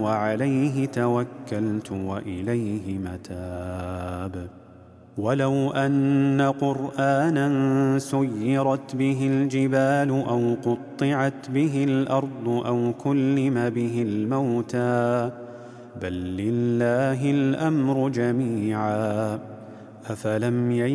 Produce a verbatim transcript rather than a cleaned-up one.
وعليه توكلت وإليه متاب. ولو أن قرآنا سيرت به الجبال أو قطعت به الأرض أو كلم به الموتى بل لله الأمر جميعا أفلم